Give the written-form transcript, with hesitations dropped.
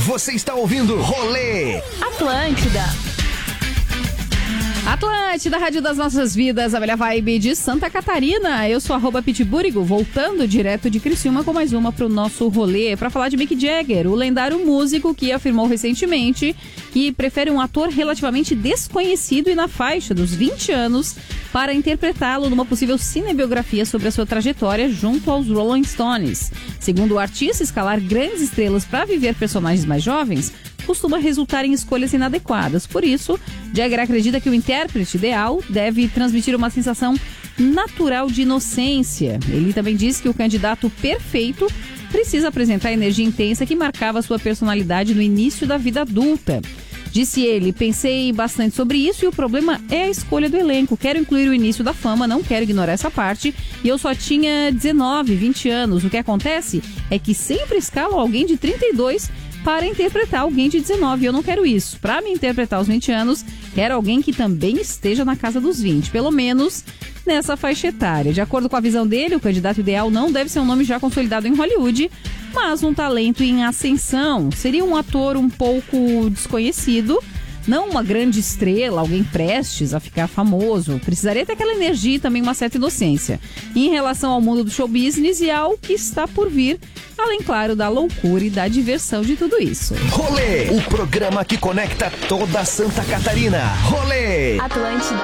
Você está ouvindo Rolê Atlântida, Rádio das Nossas Vidas, a melhor vibe de Santa Catarina. Eu sou @pitburigo, voltando direto de Criciúma com mais uma pro nosso rolê, para falar de Mick Jagger, o lendário músico que afirmou recentemente que prefere um ator relativamente desconhecido e na faixa dos 20 anos para interpretá-lo numa possível cinebiografia sobre a sua trajetória junto aos Rolling Stones. Segundo o artista, escalar grandes estrelas para viver personagens mais jovens costuma resultar em escolhas inadequadas. Por isso, Jagger acredita que o intérprete ideal deve transmitir uma sensação natural de inocência. Ele também diz que o candidato perfeito precisa apresentar a energia intensa que marcava sua personalidade no início da vida adulta. Disse ele: pensei bastante sobre isso e o problema é a escolha do elenco. Quero incluir o início da fama, não quero ignorar essa parte. E eu só tinha 19, 20 anos. O que acontece é que sempre escalam alguém de 32 para interpretar alguém de 19. Eu não quero isso. Para me interpretar aos 20 anos, quero alguém que também esteja na casa dos 20, pelo menos nessa faixa etária. De acordo com a visão dele, o candidato ideal não deve ser um nome já consolidado em Hollywood, mas um talento em ascensão. Seria um ator um pouco desconhecido, não uma grande estrela, alguém prestes a ficar famoso. Precisaria ter aquela energia e também uma certa inocência. Em relação ao mundo do show business e ao que está por vir, além, claro, da loucura e da diversão de tudo isso. Rolê, o programa que conecta toda Santa Catarina. Rolê Atlântida.